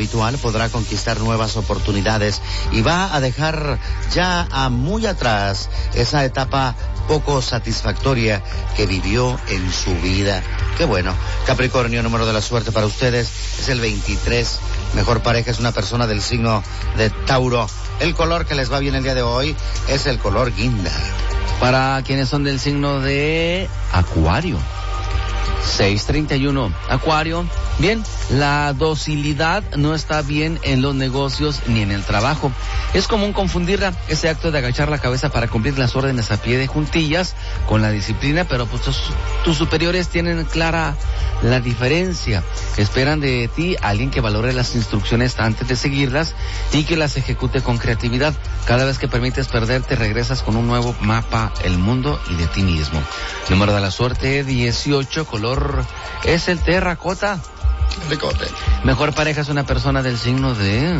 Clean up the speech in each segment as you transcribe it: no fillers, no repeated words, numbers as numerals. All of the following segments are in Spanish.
habitual podrá conquistar nuevas oportunidades y va a dejar ya a muy atrás esa etapa poco satisfactoria que vivió en su vida. Qué bueno. Capricornio, número de la suerte para ustedes es el 23. Mejor pareja es una persona del signo de Tauro. El color que les va bien el día de hoy es el color guinda. Para quienes son del signo de Acuario, 6:31. Acuario, bien, la docilidad no está bien en los negocios ni en el trabajo. Es común confundirla, ese acto de agachar la cabeza para cumplir las órdenes a pie de juntillas con la disciplina, pero pues tus superiores tienen clara la diferencia. Esperan de ti a alguien que valore las instrucciones antes de seguirlas y que las ejecute con creatividad. Cada vez que permites perderte, regresas con un nuevo mapa, el mundo y de ti mismo. Número de la suerte 18, color es el terracota. Ricote. Mejor pareja es una persona del signo de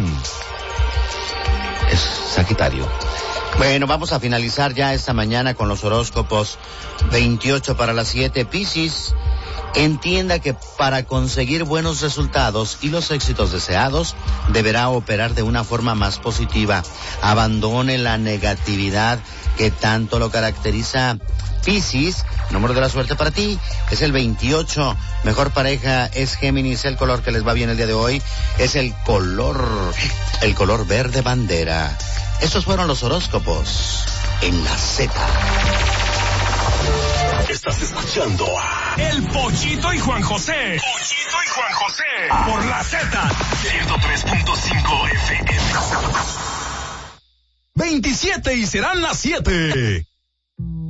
Sagitario. Bueno, vamos a finalizar ya esta mañana con los horóscopos. 28 para las 7, Piscis. Entienda que para conseguir buenos resultados y los éxitos deseados, deberá operar de una forma más positiva. Abandone la negatividad que tanto lo caracteriza. Piscis, número de la suerte para ti es el 28. Mejor pareja es Géminis. El color que les va bien el día de hoy es el color verde bandera. Estos fueron los horóscopos en la Z. Estás escuchando a El Pochito y Juan José. Pochito y Juan José. Por la Z. 103.5 FM. 27 y serán las 7.